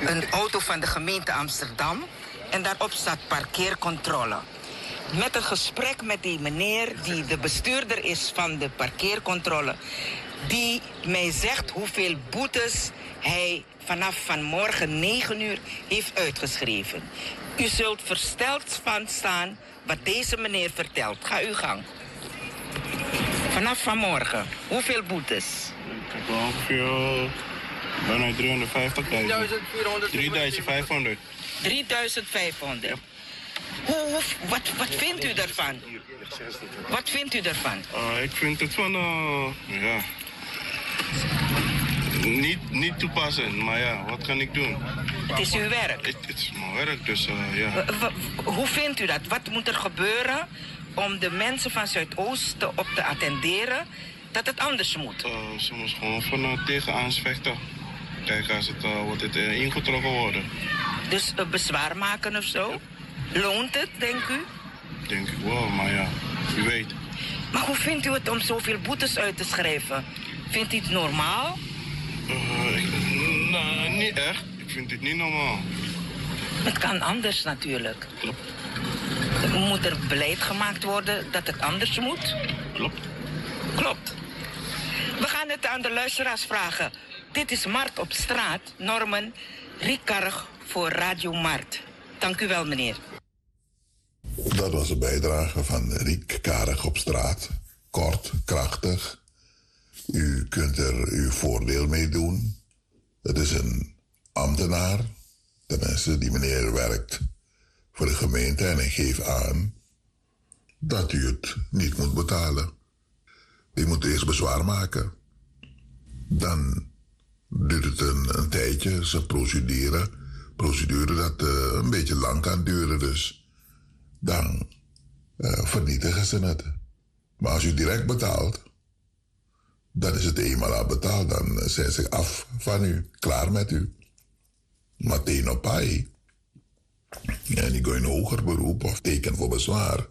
een auto van de gemeente Amsterdam. En daarop staat parkeercontrole. Met een gesprek met die meneer die de bestuurder is van de parkeercontrole. Die mij zegt hoeveel boetes hij vanaf vanmorgen 9 uur heeft uitgeschreven. U zult versteld van staan wat deze meneer vertelt. Ga uw gang. Vanaf vanmorgen, hoeveel boetes? Ik heb ongeveer bijna 350.000. 3500. 3500. Wat vindt u daarvan? Wat vindt u daarvan? Ik vind het van, ja, niet toepassend, maar ja, wat kan ik doen? Het is uw werk. Het is mijn werk, dus ja. Hoe vindt u dat? Wat moet er gebeuren om de mensen van Zuidoost op te attenderen dat het anders moet? Ze moest gewoon van tegenaan vechten. Kijken als het wordt ingetrokken worden. Dus bezwaar maken of zo? Loont het, denk u? Denk ik wel, maar ja, u weet. Maar hoe vindt u het om zoveel boetes uit te schrijven? Vindt u het normaal? Nou, niet echt. Ik vind het niet normaal. Het kan anders natuurlijk. Klopt. Moet er beleid gemaakt worden dat het anders moet? Klopt. Klopt. We gaan het aan de luisteraars vragen. Dit is Mart op straat. Norman Riekarg voor Radio Mart. Dank u wel, meneer. Dat was een bijdrage van Riek Karig op straat. Kort, krachtig. U kunt er uw voordeel mee doen. Het is een ambtenaar. Tenminste, die meneer werkt voor de gemeente en hij geeft aan dat u het niet moet betalen. U moet eerst bezwaar maken. Dan duurt het een tijdje, zijn procedure dat een beetje lang kan duren, dus dan vernietigen ze het. Maar als u direct betaalt, dan is het eenmaal al betaald, dan zijn ze af van u, klaar met u. Meteen op paai. En die gaan in een hoger beroep of teken voor bezwaar.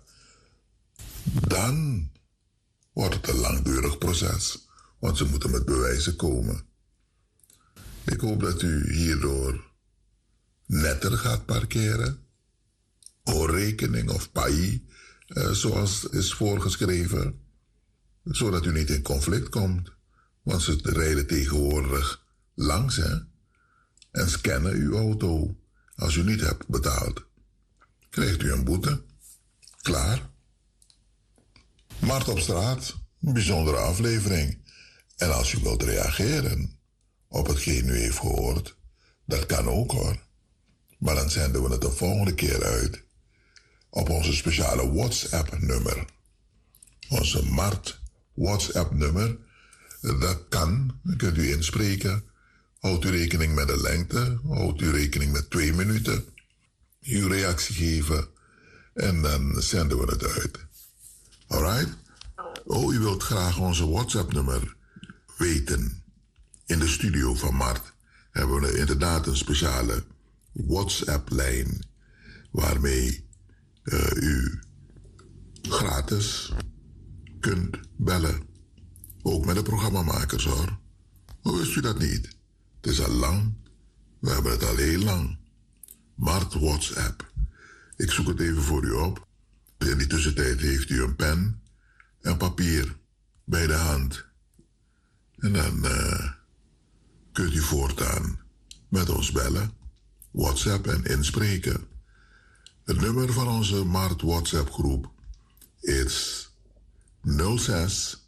Dan wordt het een langdurig proces, want ze moeten met bewijzen komen. Ik hoop dat u hierdoor netter gaat parkeren. Oorrekening of PAI, zoals is voorgeschreven. Zodat u niet in conflict komt. Want ze rijden tegenwoordig langs, hè. En scannen uw auto. Als u niet hebt betaald, krijgt u een boete. Klaar. Mart op straat, een bijzondere aflevering. En als u wilt reageren op hetgeen u heeft gehoord, dat kan ook hoor. Maar dan zenden we het de volgende keer uit op onze speciale WhatsApp-nummer. Onze Mart WhatsApp-nummer, dat kan, dan kunt u inspreken. Houdt u rekening met de lengte, houdt u rekening met 2 minuten. Uw reactie geven en dan zenden we het uit. Alright? Oh, u wilt graag onze WhatsApp-nummer weten. In de studio van Mart hebben we inderdaad een speciale WhatsApp-lijn waarmee u gratis kunt bellen. Ook met de programmamakers hoor. Hoe wist u dat niet? Het is al lang. We hebben het al heel lang. Mart WhatsApp. Ik zoek het even voor u op. In die tussentijd heeft u een pen en papier bij de hand. En dan kunt u voortaan met ons bellen, WhatsApp en inspreken. Het nummer van onze Mart WhatsApp groep is 06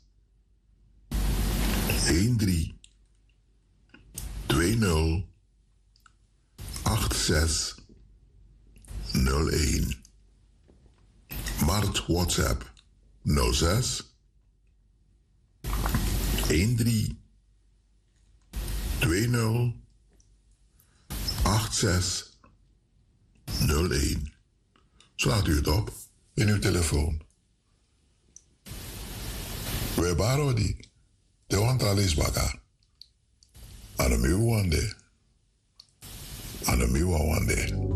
13 20 86 01. Mart WhatsApp 06 13 20 86 01. Slaat u het op in uw telefoon. We baro di. Te wantralis baka. Anamiwa wande.